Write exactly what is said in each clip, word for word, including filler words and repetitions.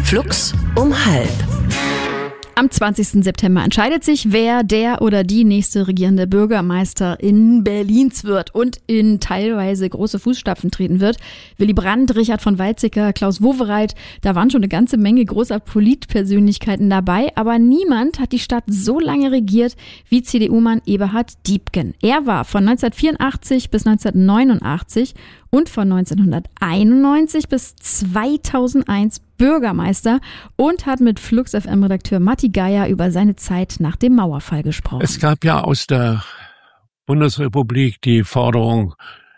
Flux um halb. Am zwanzigsten September entscheidet sich, wer der oder die nächste regierende Bürgermeisterin Berlins wird und in teilweise große Fußstapfen treten wird. Willy Brandt, Richard von Weizsäcker, Klaus Wowereit, da waren schon eine ganze Menge großer Politpersönlichkeiten dabei, aber niemand hat die Stadt so lange regiert wie C D U-Mann Eberhard Diepgen. Er war von neunzehnhundertvierundachtzig bis neunzehnhundertneunundachtzig und von neunzehnhunderteinundneunzig bis zweitausendeins Bürgermeister und hat mit Flux F M-Redakteur Matti Geier über seine Zeit nach dem Mauerfall gesprochen. Es gab ja aus der Bundesrepublik die Forderung,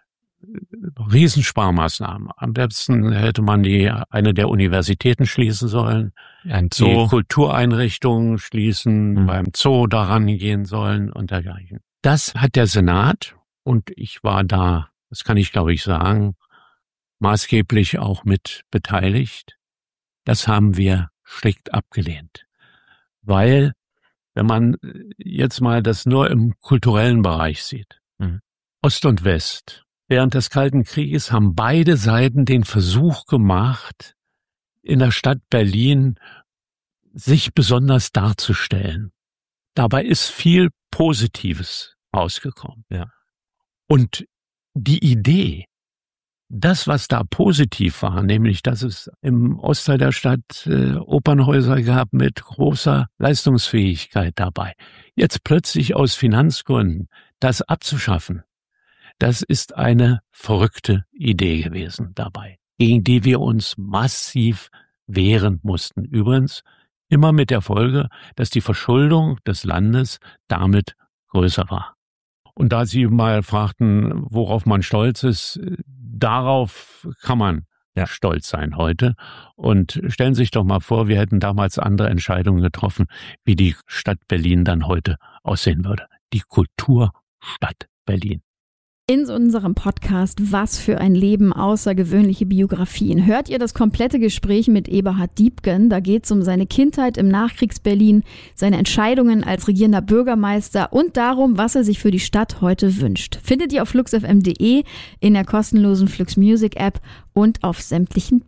Riesensparmaßnahmen. Am besten hätte man die eine der Universitäten schließen sollen, Ein Zoo. die Kultureinrichtungen schließen, Mhm. beim Zoo daran gehen sollen und dergleichen. Das hat der Senat, und ich war da, das kann ich glaube ich sagen, maßgeblich auch mit beteiligt. Das haben wir strikt abgelehnt. Weil, wenn man jetzt mal das nur im kulturellen Bereich sieht, Mhm. Ost und West, während des Kalten Krieges haben beide Seiten den Versuch gemacht, in der Stadt Berlin sich besonders darzustellen. Dabei ist viel Positives rausgekommen. Ja. Und die Idee, das, was da positiv war, nämlich, dass es im Ostteil der Stadt äh, Opernhäuser gab mit großer Leistungsfähigkeit dabei, jetzt plötzlich aus Finanzgründen das abzuschaffen, das ist eine verrückte Idee gewesen dabei, gegen die wir uns massiv wehren mussten. Übrigens immer mit der Folge, dass die Verschuldung des Landes damit größer war. Und da Sie mal fragten, worauf man stolz ist, darauf kann man ja stolz sein heute. Und stellen Sie sich doch mal vor, wir hätten damals andere Entscheidungen getroffen, wie die Stadt Berlin dann heute aussehen würde. Die Kulturstadt Berlin. In unserem Podcast Was für ein Leben, außergewöhnliche Biografien hört ihr das komplette Gespräch mit Eberhard Diepgen. Da geht es um seine Kindheit im Nachkriegs-Berlin, seine Entscheidungen als regierender Bürgermeister und darum, was er sich für die Stadt heute wünscht. Findet ihr auf flux f m punkt d e, in der kostenlosen Flux Music App und auf sämtlichen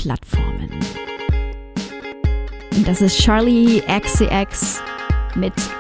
Podcast-Plattformen. Und das ist Charlie X C X mit